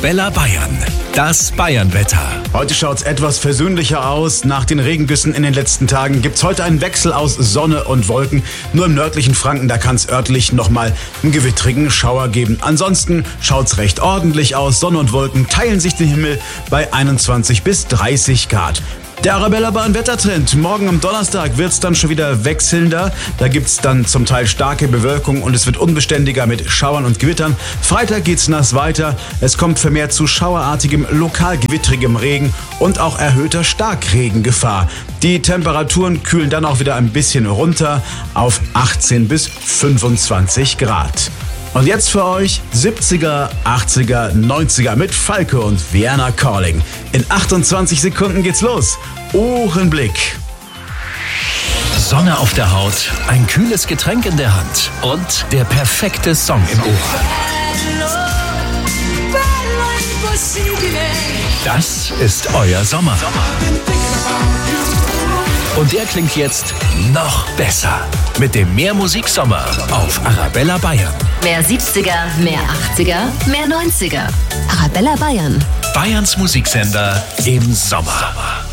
Arabella Bayern. Das Bayernwetter. Heute schaut's etwas versöhnlicher aus. Nach den Regengüssen in den letzten Tagen gibt's heute einen Wechsel aus Sonne und Wolken. Nur im nördlichen Franken, da kann's örtlich nochmal einen gewittrigen Schauer geben. Ansonsten schaut's recht ordentlich aus. Sonne und Wolken teilen sich den Himmel bei 21 bis 30 Grad. Der Arabella Bayern Wettertrend. Morgen am Donnerstag wird's dann schon wieder wechselnder. Da gibt's dann zum Teil starke Bewölkung und es wird unbeständiger mit Schauern und Gewittern. Freitag geht's nass weiter. Es kommt vermehrt zu schauerartigem, lokal gewittrigem Regen und auch erhöhter Starkregengefahr. Die Temperaturen kühlen dann auch wieder ein bisschen runter auf 18 bis 25 Grad. Und jetzt für euch 70er, 80er, 90er mit Falco und Vienna Calling. In 28 Sekunden geht's los. Ohrenblick. Sonne auf der Haut, ein kühles Getränk in der Hand und der perfekte Song im Ohr. Das ist euer Sommer. Und der klingt jetzt noch besser. Mit dem Mehrmusik-Sommer auf Arabella Bayern. Mehr 70er, mehr 80er, mehr 90er. Arabella Bayern. Bayerns Musiksender im Sommer.